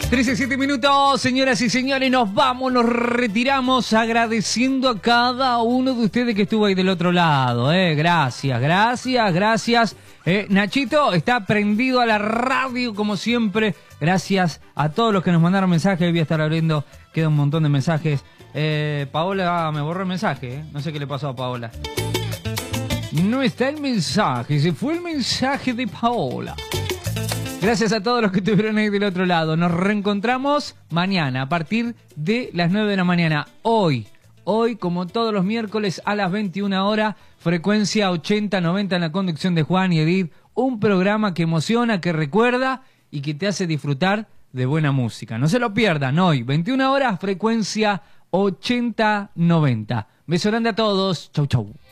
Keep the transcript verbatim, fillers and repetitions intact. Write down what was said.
trece, siete minutos, señoras y señores, nos vamos, nos retiramos agradeciendo a cada uno de ustedes que estuvo ahí del otro lado, eh. Gracias, gracias, gracias. Eh, Nachito está prendido a la radio como siempre. Gracias a todos los que nos mandaron mensajes. Voy a estar abriendo, queda un montón de mensajes. Eh, Paola ah, me borró el mensaje, eh. No sé qué le pasó a Paola. No está el mensaje, se fue el mensaje de Paola. Gracias a todos los que estuvieron ahí del otro lado. Nos reencontramos mañana a partir de las nueve de la mañana. Hoy, hoy como todos los miércoles a las veintiuna horas, frecuencia ochenta noventa en la conducción de Juan y Edith. Un programa que emociona, que recuerda y que te hace disfrutar de buena música. No se lo pierdan hoy, veintiuna horas, frecuencia ochenta noventa. Beso grande a todos. Chau, chau.